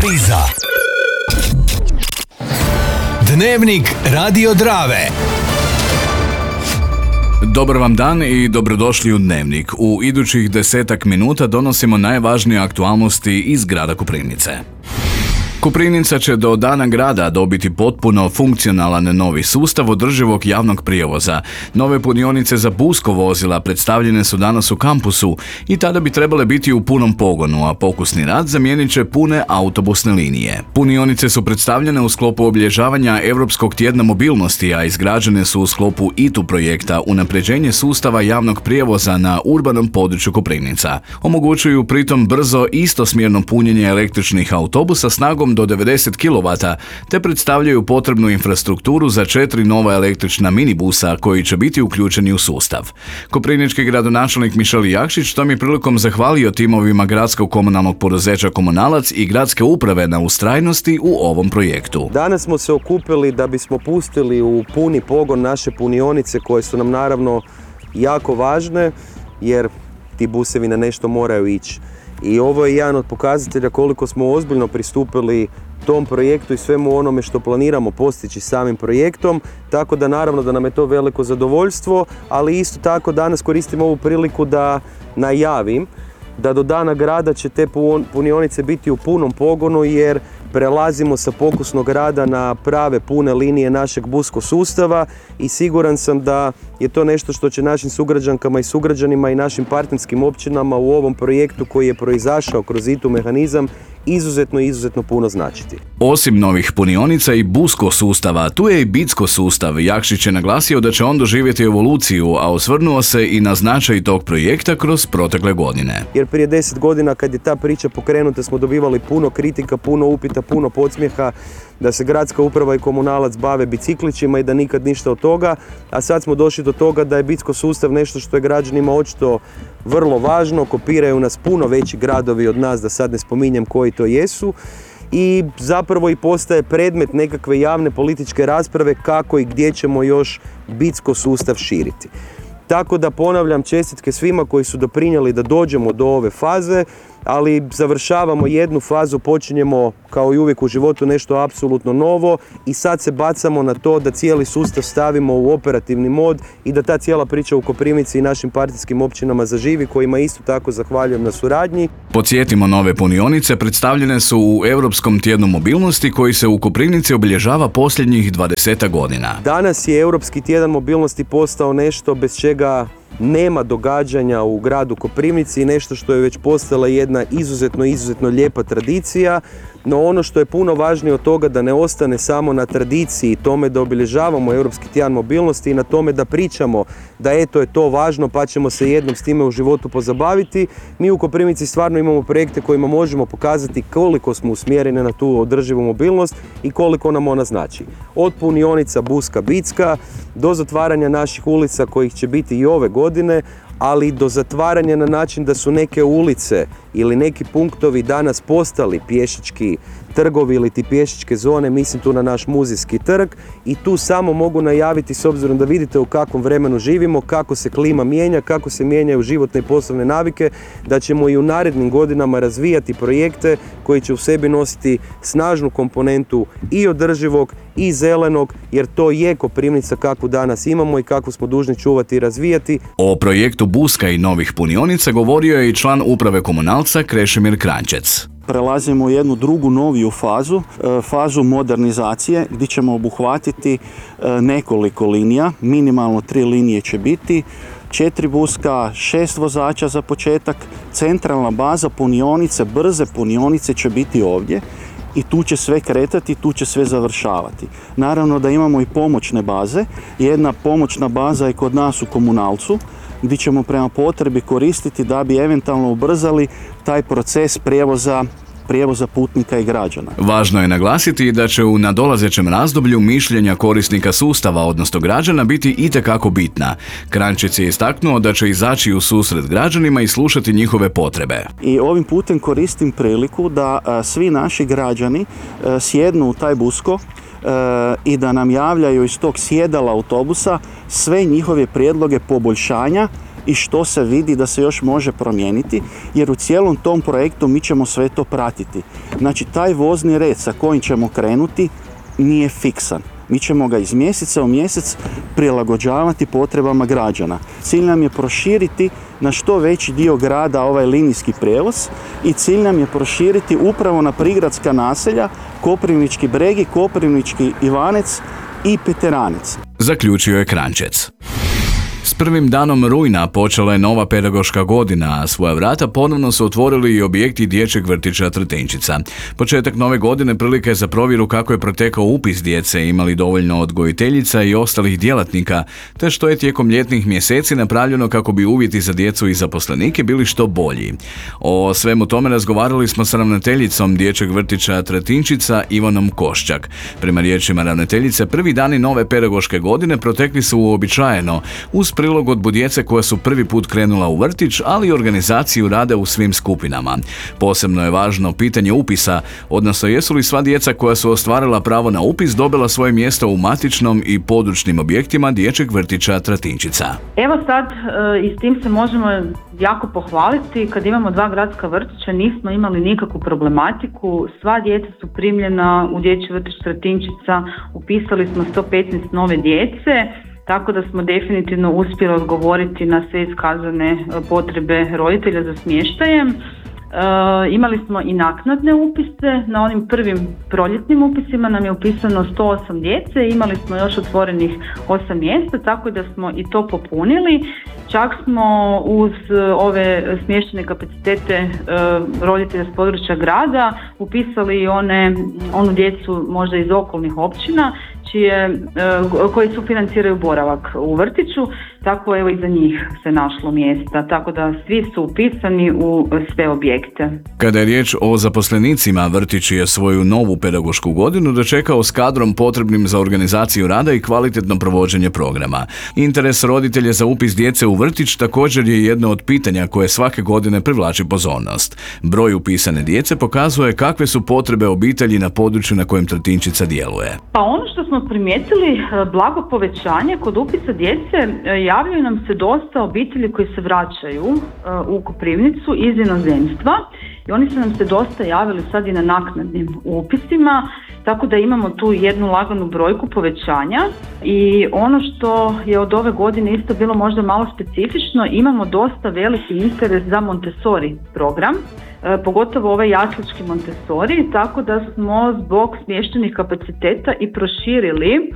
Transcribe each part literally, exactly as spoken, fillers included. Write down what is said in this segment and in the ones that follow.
Kriza. Dnevnik Radio Drave. Dobar vam dan i dobrodošli u Dnevnik. U idućih desetak minuta donosimo najvažnije aktualnosti iz grada Koprivnice. Koprivnica će do dana grada dobiti potpuno funkcionalan novi sustav održivog javnog prijevoza. Nove punionice za busko vozila predstavljene su danas u kampusu i tada bi trebale biti u punom pogonu, a pokusni rad zamijenit će pune autobusne linije. Punionice su predstavljene u sklopu obilježavanja Europskog tjedna mobilnosti, a izgrađene su u sklopu I T U projekta Unapređenje sustava javnog prijevoza na urbanom području Koprivnica. Omogućuju pritom brzo istosmjerno punjenje električnih autobusa snagom do devedeset kilovata, te predstavljaju potrebnu infrastrukturu za četiri nova električna minibusa koji će biti uključeni u sustav. Koprivnički gradonačelnik Mišel Jakšić tom je prilikom zahvalio timovima gradskog komunalnog poduzeća Komunalac i gradske uprave na ustrajnosti u ovom projektu. Danas smo se okupili da bismo pustili u puni pogon naše punionice koje su nam naravno jako važne, jer ti busevi na nešto moraju ići. I ovo je jedan od pokazatelja koliko smo ozbiljno pristupili tom projektu i svemu onome što planiramo postići samim projektom, tako da naravno da nam je to veliko zadovoljstvo, ali isto tako danas koristim ovu priliku da najavim da do dana grada će te punionice biti u punom pogonu, jer prelazimo sa pokusnog rada na prave pune linije našeg busko sustava i siguran sam da je to nešto što će našim sugrađankama i sugrađanima i našim partnerskim općinama u ovom projektu koji je proizašao kroz I T U mehanizam izuzetno, izuzetno puno značiti. Osim novih punionica i busko sustava, tu je i bitsko sustav. Jakšić je naglasio da će on doživjeti evoluciju, a osvrnuo se i na značaj tog projekta kroz protekle godine. Jer prije deset godina kad je ta priča pokrenuta smo dobivali puno kritika, puno upita, puno podsmjeha da se gradska uprava i komunalac bave biciklićima i da nikad ništa od toga, a sad smo došli do toga da je bitsko sustav nešto što je građanima očito vrlo važno, kopiraju nas puno veći gradovi od nas, da sad ne spominjem koji to jesu, i zapravo i postaje predmet nekakve javne političke rasprave kako i gdje ćemo još bitsko sustav širiti. Tako da ponavljam čestitke svima koji su doprinijeli da dođemo do ove faze, ali završavamo jednu fazu, počinjemo kao i uvijek u životu nešto apsolutno novo i sad se bacamo na to da cijeli sustav stavimo u operativni mod i da ta cijela priča u Koprivnici i našim partijskim općinama zaživi, kojima isto tako zahvaljujem na suradnji. Podsjetimo, nove punionice predstavljene su u Europskom tjednu mobilnosti koji se u Koprivnici obilježava posljednjih dvadeset godina. Danas je Europski tjedan mobilnosti postao nešto bez čega nema događanja u gradu Koprivnici i nešto što je već postala jedna izuzetno, izuzetno lijepa tradicija, no ono što je puno važnije od toga da ne ostane samo na tradiciji tome da obilježavamo Europski tjedan mobilnosti i na tome da pričamo da eto je to važno pa ćemo se jednom s time u životu pozabaviti. Mi u Koprivnici stvarno imamo projekte kojima možemo pokazati koliko smo usmjereni na tu održivu mobilnost i koliko nam ona znači. Od punionica Buska Bicka do zatvaranja naših ulica kojih će biti i ove godine, ali do zatvaranja na način da su neke ulice ili neki punktovi danas postali pješački trgovi ili ti pješačke zone, mislim tu na naš muzejski trg, i tu samo mogu najaviti, s obzirom da vidite u kakvom vremenu živimo, kako se klima mijenja, kako se mijenjaju životne i poslovne navike, da ćemo i u narednim godinama razvijati projekte koji će u sebi nositi snažnu komponentu i održivog i zelenog, jer to je Koprivnica kakvu danas imamo i kakvu smo dužni čuvati i razvijati. O projektu buska i novih punionica govorio je i član uprave Komunalca Krešimir Kranjčec. Prelazimo u jednu drugu noviju fazu, fazu modernizacije gdje ćemo obuhvatiti nekoliko linija, minimalno tri linije će biti, četiri buska, šest vozača za početak, centralna baza punionice, brze punionice će biti ovdje i tu će sve kretati, tu će sve završavati. Naravno da imamo i pomoćne baze, jedna pomoćna baza je kod nas u Komunalcu, gdje ćemo prema potrebi koristiti da bi eventualno ubrzali taj proces prijevoza prijevoza putnika i građana. Važno je naglasiti da će u nadolazećem razdoblju mišljenja korisnika sustava, odnosno građana, biti itekako bitna. Kranjčec je istaknuo da će izaći u susret građanima i slušati njihove potrebe. I ovim putem koristim priliku da a, svi naši građani a, sjednu u taj busko a, i da nam javljaju iz tog sjedala autobusa sve njihove prijedloge poboljšanja i što se vidi da se još može promijeniti, jer u cijelom tom projektu mi ćemo sve to pratiti. Znači, taj vozni red sa kojim ćemo krenuti nije fiksan. Mi ćemo ga iz mjeseca u mjesec prilagođavati potrebama građana. Cilj nam je proširiti na što veći dio grada ovaj linijski prijevoz i cilj nam je proširiti upravo na prigradska naselja Koprivnički Bregi, Koprivnički Ivanec i Peteranec. Zaključio je Kranjčec. S prvim danom rujna počela je nova pedagoška godina, a svoja vrata ponovno su otvorili i objekti dječjeg vrtića Tretinčica. Početak nove godine prilika je za provjeru kako je protekao upis djece, imali dovoljno odgojiteljica i ostalih djelatnika, te što je tijekom ljetnih mjeseci napravljeno kako bi uvjeti za djecu i zaposlenike bili što bolji. O svemu tome razgovarali smo s ravnateljicom dječjeg vrtića Tretinčica Ivanom Koščak. Prema riječima ravnateljice, prvi dani nove pedagoške godine protekli su uobičajeno, uz prilagodbu djece koja su prvi put krenula u vrtić, ali i organizaciju rada u svim skupinama. Posebno je važno pitanje upisa, odnosno jesu li sva djeca koja su ostvarila pravo na upis dobila svoje mjesto u matičnom i područnim objektima dječjeg vrtića Tretinčica. Evo sad, i s tim se možemo jako pohvaliti, kad imamo dva gradska vrtića nismo imali nikakvu problematiku, sva djeca su primljena u dječji vrtić Tretinčica, upisali smo sto petnaest nove djece, tako da smo definitivno uspjeli odgovoriti na sve iskazane potrebe roditelja za smještajem. E, imali smo i naknadne upise, na onim prvim proljetnim upisima nam je upisano sto osam djece, imali smo još otvorenih osam mjesta, tako da smo i to popunili. Čak smo uz ove smještajne kapacitete e, roditelja s područja grada upisali i one, onu djecu možda iz okolnih općina, čije, koji su financiraju boravak u vrtiću, tako evo i za njih se našlo mjesta, tako da svi su upisani u sve objekte. Kada je riječ o zaposlenicima, vrtić je svoju novu pedagošku godinu dočekao s kadrom potrebnim za organizaciju rada i kvalitetno provođenje programa. Interes roditelja za upis djece u vrtić također je jedno od pitanja koje svake godine privlači pozornost. Broj upisane djece pokazuje kakve su potrebe obitelji na području na kojem Tretinčica djeluje. Pa ono što smo primijetili, blago povećanje kod upisa djece, javljaju nam se dosta obitelji koji se vraćaju u Koprivnicu iz inozemstva i oni su nam se dosta javili sad i na naknadnim upisima, tako da imamo tu jednu laganu brojku povećanja i ono što je od ove godine isto bilo možda malo specifično, imamo dosta veliki interes za Montessori program, pogotovo ovaj jaslički Montessori, tako da smo zbog smještajnih kapaciteta i proširili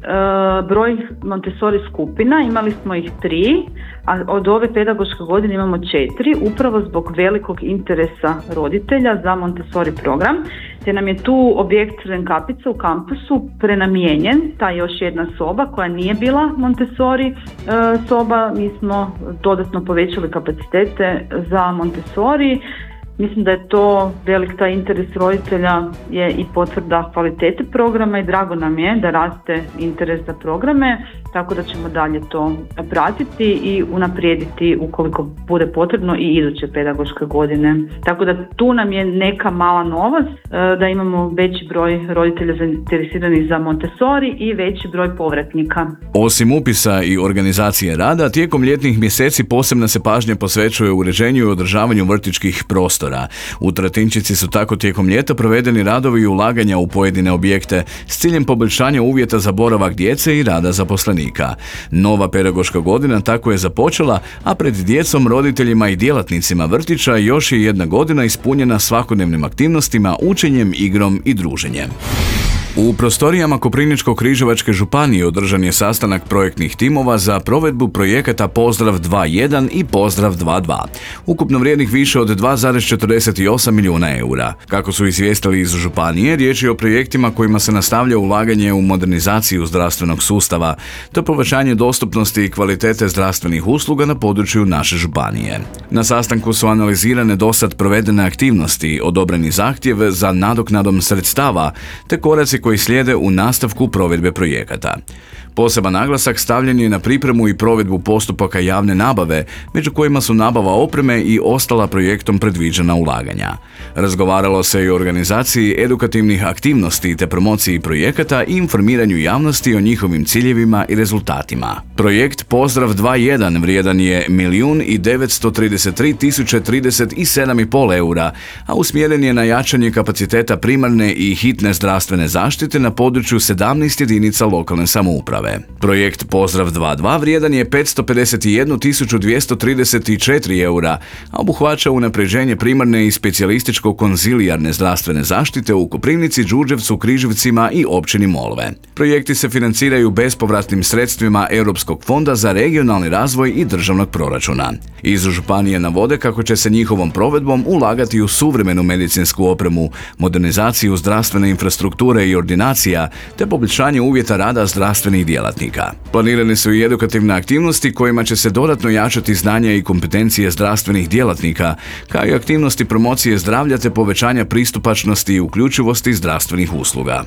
broj Montessori skupina, imali smo ih tri, a od ove pedagoške godine imamo četiri, upravo zbog velikog interesa roditelja za Montessori program, te nam je tu objekt Renkapica u kampusu prenamijenjen, ta još jedna soba koja nije bila Montessori soba, mi smo dodatno povećali kapacitete za Montessori. Mislim da je to velik taj interes roditelja je i potvrda kvalitete programa i drago nam je da raste interes za programe, tako da ćemo dalje to pratiti i unaprijediti ukoliko bude potrebno i iduće pedagoške godine. Tako da tu nam je neka mala novost, da imamo veći broj roditelja zainteresiranih za Montessori i veći broj povratnika. Osim upisa i organizacije rada, tijekom ljetnih mjeseci posebna se pažnja posvećuje uređenju i održavanju vrtićkih prostora. U Tretinčici su tako tijekom ljeta provedeni radovi i ulaganja u pojedine objekte s ciljem poboljšanja uvjeta za boravak djece i rada zaposlenika. Nova pedagoška godina tako je započela, a pred djecom, roditeljima i djelatnicima vrtića još je jedna godina ispunjena svakodnevnim aktivnostima, učenjem, igrom i druženjem. U prostorijama Koprivničko-križevačke županije održan je sastanak projektnih timova za provedbu projekata Pozdrav dva jedan i Pozdrav dva dva, ukupno vrijednih više od dva zarez četrdeset osam milijuna eura. Kako su izvijestili iz županije, riječ je o projektima kojima se nastavlja ulaganje u modernizaciju zdravstvenog sustava, te povećanje dostupnosti i kvalitete zdravstvenih usluga na području naše županije. Na sastanku su analizirane dosad provedene aktivnosti, odobreni zahtjev za nadoknadom sredstava, te koraci koji slijede u nastavku provedbe projekata. Poseban naglasak stavljen je na pripremu i provedbu postupaka javne nabave, među kojima su nabava opreme i ostala projektom predviđena ulaganja. Razgovaralo se i o organizaciji edukativnih aktivnosti te promociji projekata i informiranju javnosti o njihovim ciljevima i rezultatima. Projekt Pozdrav dva jedan vrijedan je milijun i devetsto trideset tri tisuće trideset sedam i pol eura, a usmjeren je na jačanje kapaciteta primarne i hitne zdravstvene zaštite na području sedamnaest jedinica lokalne samouprave. Projekt Pozdrav dva dva vrijedan je petsto pedeset jednu tisuću dvjesto trideset četiri eura, a obuhvaća unapređenje primarne i specijalističko-konzilijarne zdravstvene zaštite u Koprivnici, Đurđevcu, Križevcima i općini Molve. Projekti se financiraju bespovratnim sredstvima Europskog fonda za regionalni razvoj i državnog proračuna. Iz županije navode kako će se njihovom provedbom ulagati u suvremenu medicinsku opremu, modernizaciju zdravstvene infrastrukture i ordinacija, te poboljšanje uvjeta rada zdravstvenih djelatnika. Planirane su i edukativne aktivnosti kojima će se dodatno jačati znanja i kompetencije zdravstvenih djelatnika, kao i aktivnosti promocije zdravlja te povećanja pristupačnosti i uključivosti zdravstvenih usluga.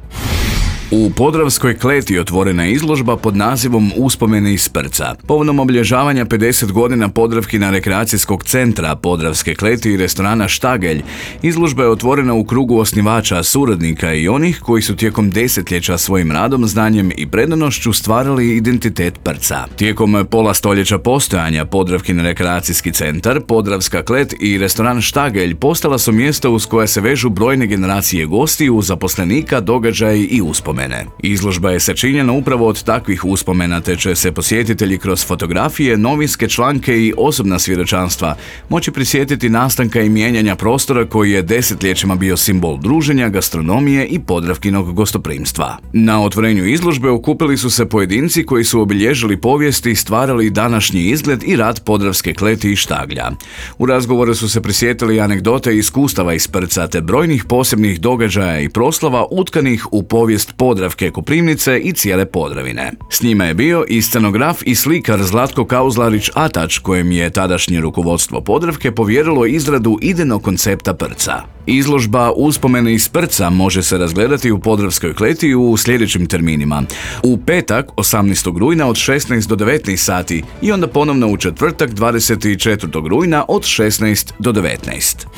U Podravskoj kleti otvorena je izložba pod nazivom Uspomene iz Prca. Povodom obilježavanja pedeset godina Podravkina rekreacijskog centra, Podravske kleti i restorana Štagelj, izložba je otvorena u krugu osnivača, suradnika i onih koji su tijekom desetljeća svojim radom, znanjem i predanošću stvarali identitet Prca. Tijekom pola stoljeća postojanja Podravkin rekreacijski centar, Podravska klet i restoran Štagelj postala su mjesta uz koja se vežu brojne generacije gostiju, zaposlenika, događaji i uspomene. Izložba je sačinjena upravo od takvih uspomena, te će se posjetitelji kroz fotografije, novinske članke i osobna svjedočanstva moći prisjetiti nastanka i mijenjanja prostora koji je desetljećima bio simbol druženja, gastronomije i Podravkinog gostoprimstva. Na otvorenju izložbe okupili su se pojedinci koji su obilježili povijesti i stvarali današnji izgled i rad Podravske kleti i Štaglja. U razgovoru su se prisjetili anegdote i iskustava iz Prca te brojnih posebnih događaja i proslava utkanih u povijest Podravke, Koprivnice i cijele Podravine. S njima je bio i scenograf i slikar Zlatko Kauzlarić-Atač, kojem je tadašnje rukovodstvo Podravke povjerilo izradu idejnog koncepta Prca. Izložba Uspomene iz Prca može se razgledati u Podravskoj kleti u sljedećim terminima. U petak, osamnaestog rujna od šesnaest do devetnaest sati i onda ponovno u četvrtak, dvadeset četvrtog rujna od šesnaest do devetnaest.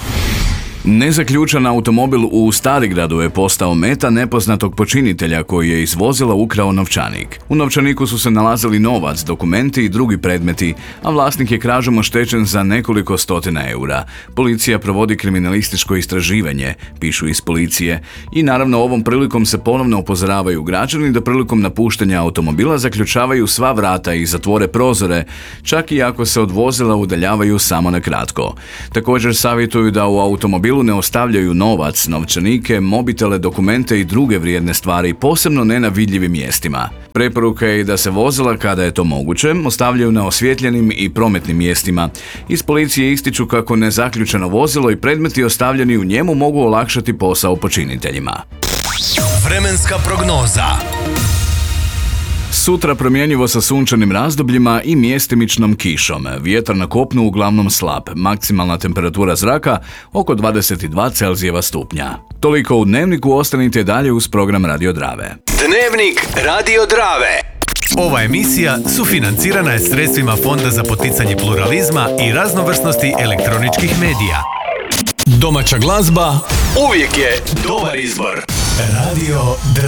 Nezaključan automobil u Starigradu je postao meta nepoznatog počinitelja koji je iz vozila ukrao novčanik. U novčaniku su se nalazili novac, dokumenti i drugi predmeti, a vlasnik je krađom oštećen za nekoliko stotina eura. Policija provodi kriminalističko istraživanje, pišu iz policije, i naravno ovom prilikom se ponovno upozoravaju građani da prilikom napuštanja automobila zaključavaju sva vrata i zatvore prozore, čak i ako se od vozila udaljavaju samo na kratko. Također savjetuju da u automobilu ne ostavljaju novac, novčanike, mobitele, dokumente i druge vrijedne stvari, posebno ne na vidljivim mjestima. Preporuka je da se vozila, kada je to moguće, ostavljaju na osvjetljenim i prometnim mjestima. Iz policije ističu kako nezaključeno vozilo i predmeti ostavljeni u njemu mogu olakšati posao počiniteljima. Vremenska prognoza. Sutra promjenjivo sa sunčanim razdobljima i mjestimičnom kišom. Vjetar na kopnu uglavnom slab. Maksimalna temperatura zraka oko dvadeset dva Celzijeva stupnja. Toliko u Dnevniku, ostanite dalje uz program Radio Drave. Dnevnik Radio Drave. Ova emisija sufinancirana je sredstvima Fonda za poticanje pluralizma i raznovrsnosti elektroničkih medija. Domaća glazba uvijek je dobar izbor. Radio Drave.